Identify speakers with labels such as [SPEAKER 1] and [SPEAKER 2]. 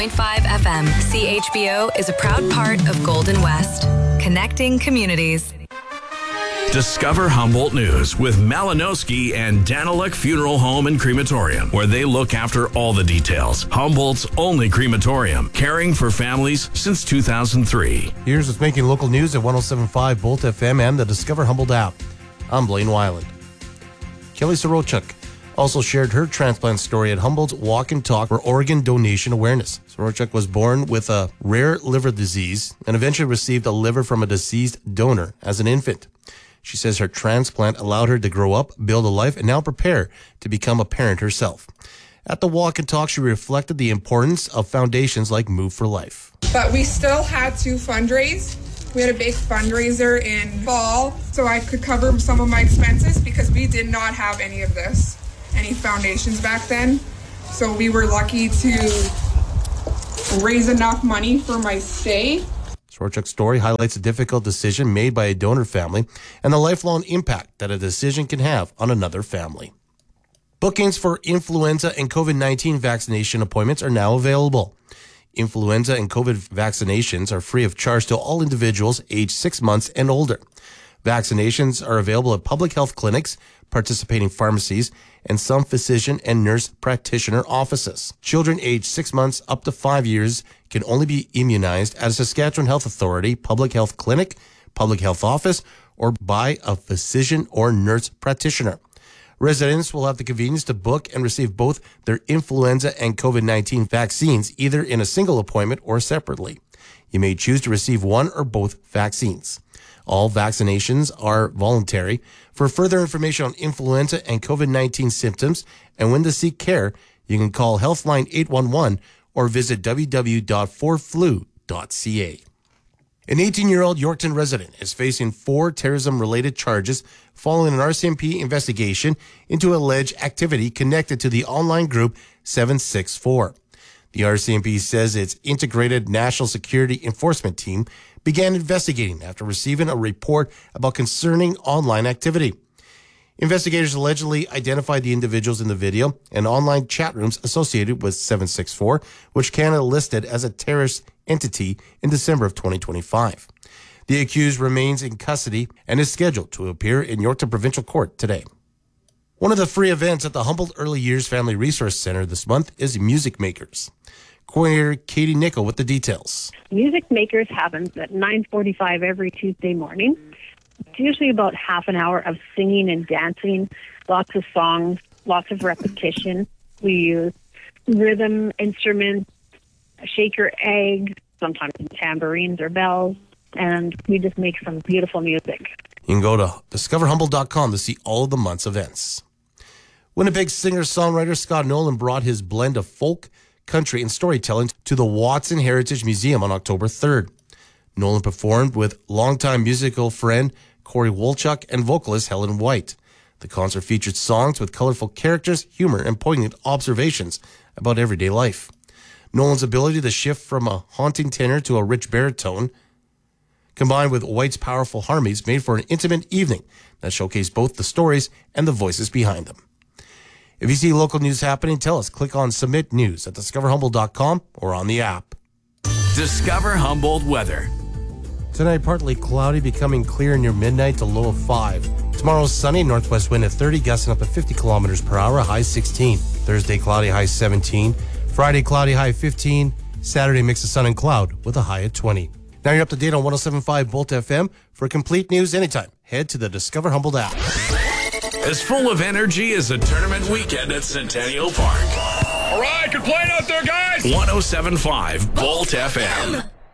[SPEAKER 1] FM. CHBO is a proud part of Golden West, connecting communities.
[SPEAKER 2] Discover Humboldt News with Malinowski and Daniluk Funeral Home and Crematorium, where they look after all the details. Humboldt's only crematorium, caring for families since 2003.
[SPEAKER 3] Here's what's making local news at 107.5 Bolt FM and the Discover Humboldt app. I'm Blaine Weiland. Kelly Sorochuk also shared her transplant story at Humboldt's Walk and Talk for Organ Donation Awareness. Sorochuk was born with a rare liver disease and eventually received a liver from a deceased donor as an infant. She says her transplant allowed her to grow up, build a life, and now prepare to become a parent herself. At the Walk and Talk, she reflected the importance of foundations like Move for Life.
[SPEAKER 4] But we still had to fundraise. We had a big fundraiser in fall, so I could cover some of my expenses because we did not have any of this, any foundations back then. So we were lucky to raise enough money for my stay.
[SPEAKER 3] Sorochuk's story highlights a difficult decision made by a donor family and the lifelong impact that a decision can have on another family. Bookings for influenza and COVID-19 vaccination appointments are now available. Influenza and COVID vaccinations are free of charge to all individuals aged 6 months and older. Vaccinations are available at public health clinics, participating pharmacies, and some physician and nurse practitioner offices. Children aged 6 months up to 5 years can only be immunized at a Saskatchewan Health Authority public health clinic, public health office, or by a physician or nurse practitioner. Residents will have the convenience to book and receive both their influenza and COVID-19 vaccines either in a single appointment or separately. You may choose to receive one or both vaccines. All vaccinations are voluntary. For further information on influenza and COVID-19 symptoms and when to seek care, you can call Healthline 811 or visit www.forflu.ca. An 18-year-old Yorkton resident is facing 4 terrorism-related charges following an RCMP investigation into alleged activity connected to the online group 764. The RCMP says its Integrated National Security Enforcement Team began investigating after receiving a report about concerning online activity. Investigators allegedly identified the individuals in the video and online chat rooms associated with 764, which Canada listed as a terrorist entity in December of 2025. The accused remains in custody and is scheduled to appear in Yorkton Provincial Court today. One of the free events at the Humboldt Early Years Family Resource Center this month is Music Makers. Coordinator Katie Nickel with the details.
[SPEAKER 5] Music Makers happens at 9:45 every Tuesday morning. It's usually about half an hour of singing and dancing, lots of songs, lots of repetition. We use rhythm instruments, shaker eggs, sometimes tambourines or bells, and we just make some beautiful music.
[SPEAKER 3] You can go to discoverhumboldt.com to see all of the month's events. Winnipeg singer-songwriter Scott Nolan brought his blend of folk, country, and storytelling to the Watson Heritage Museum on October 3rd. Nolan performed with longtime musical friend Corey Wolchuk and vocalist Helen White. The concert featured songs with colorful characters, humor, and poignant observations about everyday life. Nolan's ability to shift from a haunting tenor to a rich baritone, combined with White's powerful harmonies, made for an intimate evening that showcased both the stories and the voices behind them. If you see local news happening, tell us. Click on Submit News at discoverhumboldt.com or on the app.
[SPEAKER 2] Discover Humboldt weather.
[SPEAKER 3] Tonight, partly cloudy, becoming clear near midnight to low of 5. Tomorrow, sunny, northwest wind at 30, gusting up to 50 kilometers per hour, high 16. Thursday, cloudy, high 17. Friday, cloudy, high 15. Saturday, mix of sun and cloud with a high at 20. Now you're up to date on 107.5 Bolt FM. For complete news anytime, head to the Discover Humboldt app.
[SPEAKER 2] As full of energy as a tournament weekend at Centennial Park.
[SPEAKER 6] All right, good playing out there, guys.
[SPEAKER 2] 107.5 Bolt FM.